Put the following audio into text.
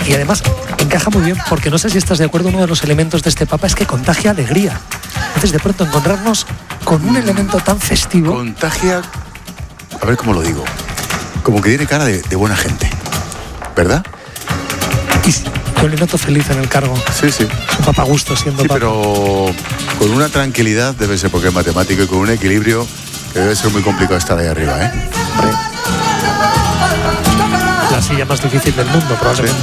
Y además encaja muy bien, porque no sé si estás de acuerdo, uno de los elementos de este Papa es que contagia alegría. Entonces de pronto encontrarnos con un elemento tan festivo... Contagia, a ver cómo lo digo, como que tiene cara de buena gente, ¿verdad? Y yo le noto feliz en el cargo. Sí. Es un Papa a gusto siendo Papa. Pero con una tranquilidad, debe ser porque es matemático, y con un equilibrio que debe ser muy complicado estar ahí arriba, ¿eh? La silla más difícil del mundo, probablemente.